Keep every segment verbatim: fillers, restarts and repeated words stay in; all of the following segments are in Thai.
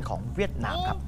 ของเวียดนามครับ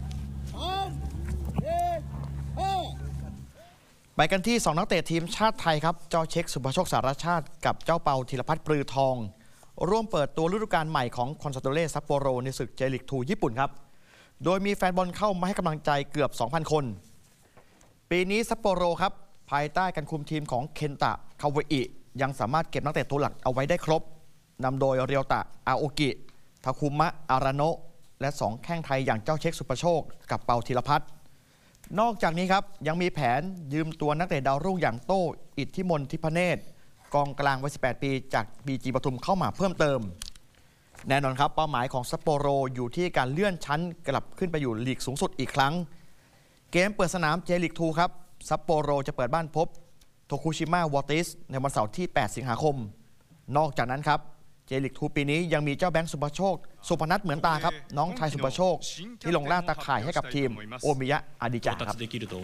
ไปกันที่สองนักเตะทีมชาติไทยครับเจ้าเช็คสุภโชคสารชาติกับเจ้าเปาธีรพัฒน์ปรือทองร่วมเปิดตัวฤดูกาลใหม่ของคอนซาโดเร่ซัปโปโรในศึกเจลิกทูญี่ปุ่นครับโดยมีแฟนบอลเข้ามาให้กำลังใจเกือบ สองพัน คนปีนี้ซัปโปโรครับภายใต้การคุมทีมของเคนตะคาวอิยังสามารถเก็บนักเตะตัวหลักเอาไว้ได้ครบนำโดยเรียวตะอาโอกิทาคุมะอาราโนะและสองแข้งไทยอย่างเจ้าเช็คสุภโชคกับเปาธีรพัฒน์นอกจากนี้ครับยังมีแผนยืมตัวนักเตะดาวรุ่งอย่างโต้อิทธิมนทิพเนตรกองกลางวัยสิบแปดปีจากบีจีปทุมเข้ามาเพิ่มเติมแน่นอนครับเป้าหมายของซัปโปโรอยู่ที่การเลื่อนชั้นกลับขึ้นไปอยู่ลีกสูงสุดอีกครั้งเกมเปิดสนามเจลิกทูครับซัปโปโรจะเปิดบ้านพบโทคุชิมะวอติสในวันเสาร์ที่แปดสิงหาคมนอกจากนั้นครับเจลิกทูปีนี้ยังมีเจ้าแบงค์สุภโชคสุพนัทเหมือนตาครับน้องชายสุภโชคที่ลงล่าตาข่ายให้กับทีมโอมิยะอาดิจาครับ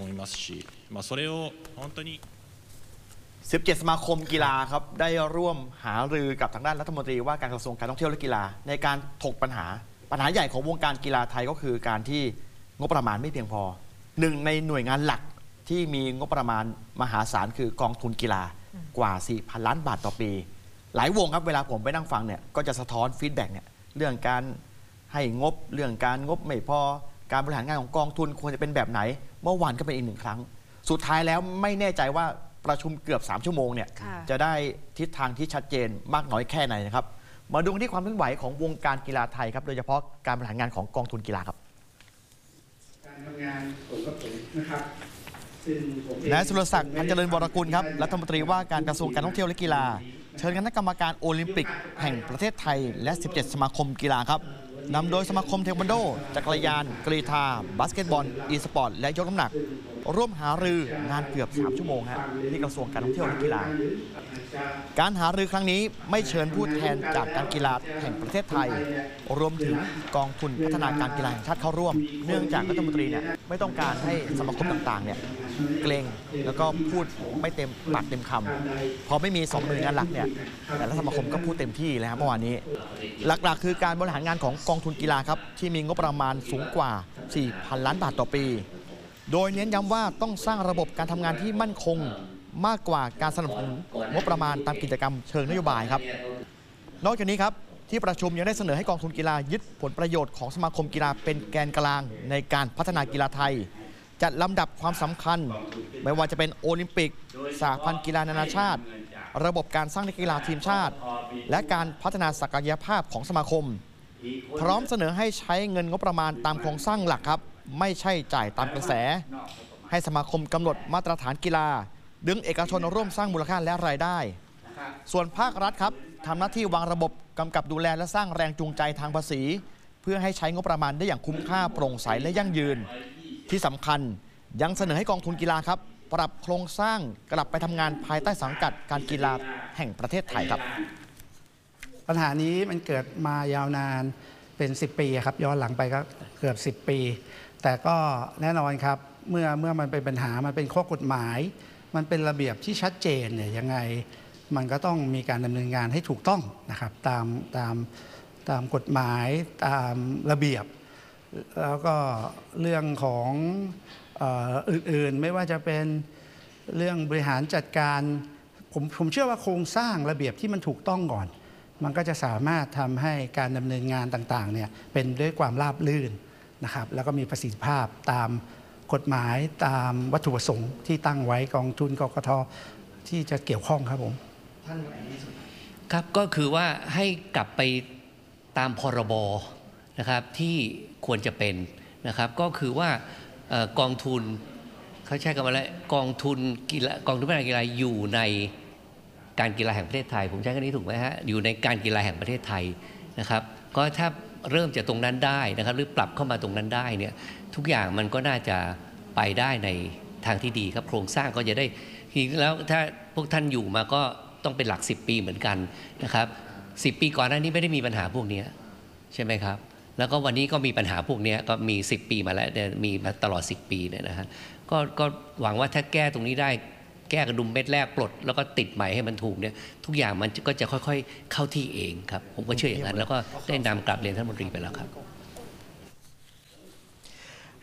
สิบเจ็ด สมาคมกีฬาครับได้ร่วมหารือกับทางด้านรัฐมนตรีว่าการกระทรวงการท่องเที่ยวและกีฬาในการถกปัญหาปัญหาใหญ่ของวงการกีฬาไทยก็คือการที่งบประมาณไม่เพียงพอหนึ่งในหน่วยงานหลักที่มีงบประมาณมหาศาลคือกองทุนกีฬากว่า สี่พัน ล้านบาทต่อปีหลายวงครับเวลาผมไปนั่งฟังเนี่ยก็จะสะท้อนฟีดแบ็กเนี่ยเรื่องการให้งบเรื่องการงบไม่พอการบริหารงานของกองทุนควรจะเป็นแบบไหนเมื่อวานก็เป็นอีกหนึ่งครั้งสุดท้ายแล้วไม่แน่ใจว่าประชุมเกือบสามชั่วโมงเนี่ยจะได้ทิศทางที่ชัดเจนมากน้อยแค่ไหนนะครับมาดูที่ความเคลื่อนไหวของวงการกีฬาไทยครับโดยเฉพาะการบริหารงานของกองทุนกีฬาครับการทำงานของกระผมนะครับนายสุรศักดิ์ พันเจริญวรกุลครับรัฐมนตรีว่าการกระทรวงการท่องเที่ยวและกีฬาเชิญคณะกรรมการโอลิมปิกแห่งประเทศไทยและสิบเจ็ดสมาคมกีฬาครับนำโดยสมาคมเทควันโดจักรยานกรีฑาบาสเกตบอลอีสปอร์ตและยกน้ำหนักร่วมหารืองานเกือบสามชั่วโมงฮะที่กระทรวงการท่องเที่ยวและกีฬาการหารือครั้งนี้ไม่เชิญผู้แทนจากการกีฬาแห่งประเทศไทยรวมถึงกองทุนพัฒนาการกีฬาแห่งชาติเข้าร่วมเนื่องจากรัฐมนตรีเนี่ยไม่ต้องการให้สมาคมต่างๆเนี่ยเกรงแล้วก็พูดไม่เต็มปากเต็มคำพอไม่มีสองหน่วยงานหลักเนี่ยแต่ละสมาคมก็พูดเต็มที่เลยครับเมื่อวานนี้หลักๆคือการบริหารงานของกองทุนกีฬาครับที่มีงบประมาณสูงกว่า สี่พัน ล้านบาทต่อปีโดยเน้นย้ำว่าต้องสร้างระบบการทำงานที่มั่นคงมากกว่าการสนับสนุนงบประมาณตามกิจกรรมเชิงนโยบายครับนอกจากนี้ครับที่ประชุมยังได้เสนอให้กองทุนกีฬายึดผลประโยชน์ของสมาคมกีฬาเป็นแกนกลางในการพัฒนากีฬาไทยจัดลำดับความสำคัญไม่ว่าจะเป็นโอลิมปิกสหพันธ์กีฬานานาชาติระบบการสร้างนักกีฬาทีมชาติและการพัฒนาศักยภาพของสมาคมพร้อมเสนอให้ใช้เงินงบประมาณตามโครงสร้างหลักครับไม่ใช่จ่ายตามกระแสให้สมาคมกำหนดมาตรฐานกีฬาดึงเอกชนร่วมสร้างมูลค่าและรายได้ส่วนภาครัฐครับทำหน้าที่วางระบบกำกับดูแลและสร้างแรงจูงใจทางภาษีเพื่อให้ใช้งบประมาณได้อย่างคุ้มค่าโปร่งใสและยั่งยืนที่สำคัญยังเสนอให้กองทุนกีฬาครับปรับโครงสร้างกลับไปทำงานภายใต้สังกัดการกีฬาแห่งประเทศไทยครับปัญหานี้มันเกิดมายาวนานเป็นสิบปีครับย้อนหลังไปก็เกือบสิบปีแต่ก็แน่นอนครับเมื่อเมื่อมันเป็นปัญหามันเป็นข้อกฎหมายมันเป็นระเบียบที่ชัดเจนเนี่ยยังไงมันก็ต้องมีการดำเนินงานให้ถูกต้องนะครับตามตามตามกฎหมายตามระเบียบแล้วก็เรื่องของเอ่ออื่นๆไม่ว่าจะเป็นเรื่องบริหารจัดการผมผมเชื่อว่าโครงสร้างระเบียบที่มันถูกต้องก่อนมันก็จะสามารถทำให้การดำเนินงานต่างๆเนี่ยเป็นด้วยความราบรื่นนะครับแล้วก็มีประสิทธิภาพตามกฎหมายตามวัตถุประสงค์ที่ตั้งไว้กองทุนกกท.ที่จะเกี่ยวข้องครับผมท่านครับก็คือว่าให้กลับไปตามพรบนะครับที่ควรจะเป็นนะครับก็คือว่ากองทุนเขาใช้คำว่าอะไรกองทุนกีฬากองทุนพัฒนากีฬาอยู่ในการกีฬาแห่งประเทศไทยผมใช้คำนี้ถูกไหมฮะอยู่ในการกีฬาแห่งประเทศไทยนะครับก็ถ้าเริ่มจากตรงนั้นได้นะครับหรือปรับเข้ามาตรงนั้นได้เนี่ยทุกอย่างมันก็น่าจะไปได้ในทางที่ดีครับโครงสร้างก็จะได้ทีแล้วถ้าพวกท่านอยู่มาก็ต้องเป็นหลักสิบปีเหมือนกันนะครับสิบปีก่อนหน้านี้ไม่ได้มีปัญหาพวกนี้ใช่ไหมครับแล้วก็วันนี้ก็มีปัญหาพวกนี้ก็มีสิบปีมาแล้วมีมาตลอดสิบปีเนี่ยนะฮะก็ก็หวังว่าถ้าแก้ตรงนี้ได้แก้กระดุมเม็ดแรกปลดแล้วก็ติดใหม่ให้มันถูกเนี่ยทุกอย่างมันก็จะค่อยๆเข้าที่เองครับผมก็เชื่ออย่างนั้นแล้วก็ได้นำกลับเรียนท่านมนตรีไปแล้วครับ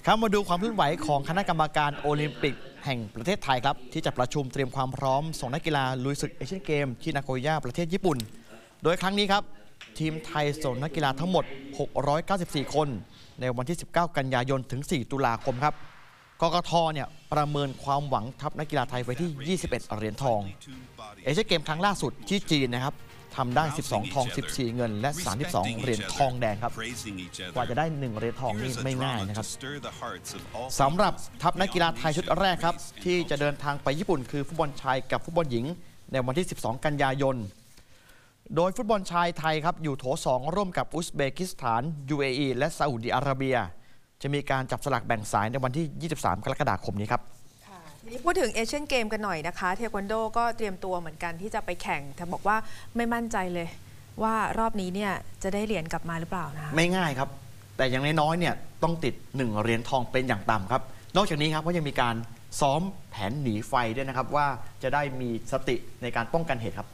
ครับมาดูความเคลื่อนไหวของคณะกรรมการโอลิมปิกแห่งประเทศไทยครับที่จะประชุมเตรียมความพร้อมส่งนักกีฬาลุยศึกเอเชียนเกมที่นาโกย่าประเทศญี่ปุ่นโดยครั้งนี้ครับทีมไทยส่งนักกีฬาทั้งหมดหกร้อยเก้าสิบสี่คนในวันที่สิบเก้ากันยายนถึงสี่ตุลาคมครับกกทเนี่ยประเมินความหวังทัพนักกีฬาไทยไว้ที่ยี่สิบเอ็ดเหรียญทองเอเชียนเกมครั้งล่าสุดที่จีนนะครับทำได้สิบสองทองสิบสี่เงินและสามสิบสองเหรียญทองแดงครับกว่าจะได้หนึ่งเหรียญทองนี่ไม่ง่ายนะครับสำหรับทัพนักกีฬาไทยชุดแรกครับที่จะเดินทางไปญี่ปุ่นคือฟุตบอลชายกับฟุตบอลหญิงในวันที่สิบสองกันยายนโดยฟุตบอลชายไทยครับอยู่โถสองร่วมกับอุซเบกิสถาน ยู เอ อี และซาอุดิอาระเบียจะมีการจับสลากแบ่งสายในวันที่ยี่สิบสามกรกฎาคมนี้ครับทีนี้พูดถึงเอเชียนเกมกันหน่อยนะคะเทควันโดก็เตรียมตัวเหมือนกันที่จะไปแข่งแต่บอกว่าไม่มั่นใจเลยว่ารอบนี้เนี่ยจะได้เหรียญกลับมาหรือเปล่านะไม่ง่ายครับแต่อย่างน้อยๆเนี่ยต้องติดหนึ่งเหรียญทองเป็นอย่างต่ำครับนอกจากนี้ครับก็ยังมีการซ้อมแผนหนีไฟด้วยนะครับว่าจะได้มีสติในการป้องกันเหตุครับ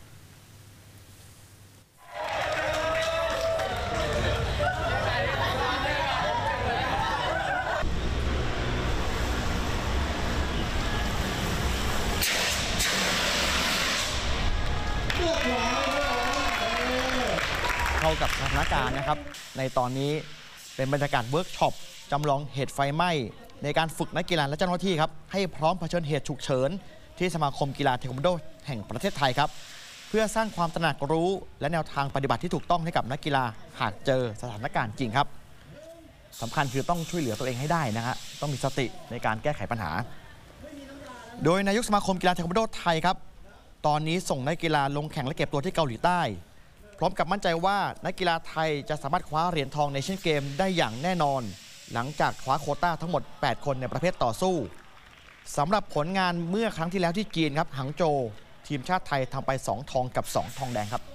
เข้ากับสถานการณ์นะครับในตอนนี้เป็นบรรยากาศเวิร์กช็อปจำลองเหตุไฟไหม้ในการฝึกนักกีฬาและเจ้าหน้าที่ครับให้พร้อมเผชิญเหตุฉุกเฉินที่สมาคมกีฬาเทควันโดแห่งประเทศไทยครับเพื่อสร้างความตระหนักรู้และแนวทางปฏิบัติที่ถูกต้องให้กับนักกีฬาหากเจอสถานการณ์จริงครับสำคัญคือต้องช่วยเหลือตัวเองให้ได้นะฮะต้องมีสติในการแก้ไขปัญหาโดยนายกสมาคมกีฬาเทควันโดไทยครับตอนนี้ส่งนักกีฬาลงแข่งและเก็บตัวที่เกาหลีใต้พร้อมกับมั่นใจว่านักกีฬาไทยจะสามารถคว้าเหรียญทองในเอเชียนเกมได้อย่างแน่นอนหลังจากคว้าโควต้าทั้งหมดแปดคนในประเภทต่อสู้สำหรับผลงานเมื่อครั้งที่แล้วที่จีนครับหางโจวทีมชาติไทยทำไปสองทองกับสองทองแดงครับ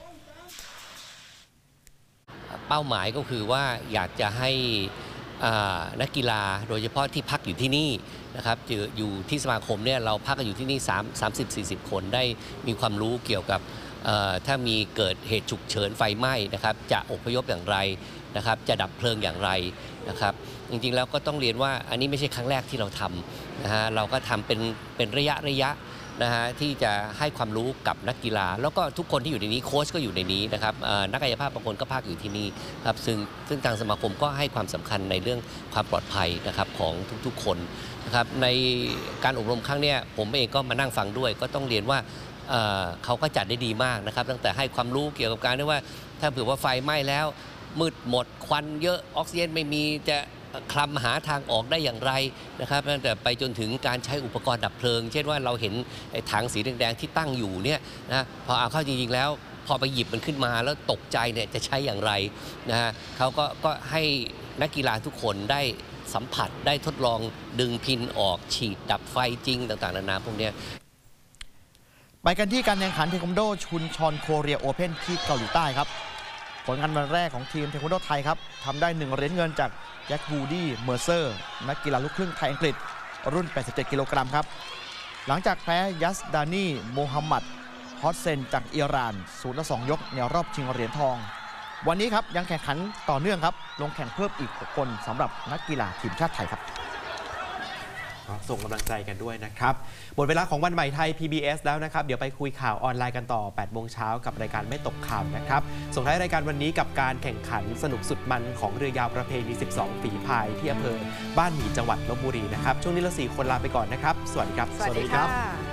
เป้าหมายก็คือว่าอยากจะให้นักกีฬาโดยเฉพาะที่พักอยู่ที่นี่นะครับอยู่ที่สมาคมเนี่ยเราพักกันอยู่ที่นี่สามสิบสี่สิบคนได้มีความรู้เกี่ยวกับถ้ามีเกิดเหตุฉุกเฉินไฟไหม้นะครับจะอพยพอย่างไรนะครับจะดับเพลิงอย่างไรนะครับจริงๆแล้วก็ต้องเรียนว่าอันนี้ไม่ใช่ครั้งแรกที่เราทำนะฮะเราก็ทำเป็นเป็นระยะระยะนะฮะที่จะให้ความรู้กับนักกีฬาแล้วก็ทุกคนที่อยู่ในนี้โค้ชก็อยู่ในนี้นะครับนักกายภาพบางคนก็พักอยู่ที่นี่ครับซึ่งซึ่งทางสมาคมก็ให้ความสำคัญในเรื่องความปลอดภัยนะครับของทุกๆคนนะครับในการอบรมครั้งนี้ผมเองก็มานั่งฟังด้วยก็ต้องเรียนว่าเ, เขาก็จัดได้ดีมากนะครับตั้งแต่ให้ความรู้เกี่ยวกับการที่ว่าถ้าเผื่อว่าไฟไหม้แล้วมืดหมดควันเยอะออกซิเจนไม่มีจะคลำหาทางออกได้อย่างไรนะครับตั้งแต่ไปจนถึงการใช้อุปกรณ์ดับเพลิงเช่นว่าเราเห็นถังสีแดงๆที่ตั้งอยู่เนี่ยนะพอเอาเข้าจริงๆแล้วพอไปหยิบมันขึ้นมาแล้วตกใจเนี่ยจะใช้อย่างไรนะฮะเขาก็ก็ให้นักกีฬาทุกคนได้สัมผัสได้ทดลองดึงพินออกฉีดดับไฟจริงต่างๆนานาพวกนี้ไปกันที่การแข่งขันเทควันโดชุนชอนโคเรียโอเพ่นที่เกาหลีใต้ครับผลงานวันแรกของทีมเทควันโดไทยครับทำได้หนึ่งเหรียญเงินจากแจ็ควูดี้เมอร์เซอร์นักกีฬาลูกครึ่งไทยอังกฤษรุ่นแปดสิบเจ็ดกิโลกรัมครับหลังจากแพ้ยัสดานีโมฮัมหมัดฮอสเซนจากอิหร่านศูนย์ละสองยกในรอบชิงเหรียญทองวันนี้ครับยังแข่งขันต่อเนื่องครับลงแข่งเพิ่มอีกหกคนสำหรับนักกีฬาทีมชาติไทยครับส่งกำลังใจกันด้วยนะครับหมดเวลาของวันใหม่ไทย พี บี เอส แล้วนะครับเดี๋ยวไปคุยข่าวออนไลน์กันต่อ แปดโมงเช้ากับรายการไม่ตกข่าวนะครับส่งท้ายรายการวันนี้กับการแข่งขันสนุกสุดมันของเรือยาวประเพณีสิบสองฝีพายที่อำเภอบ้านหมี่จังหวัดลพบุรีนะครับช่วงนี้เราสี่คนลาไปก่อนนะครับสวัสดีครับสวัสดีครับ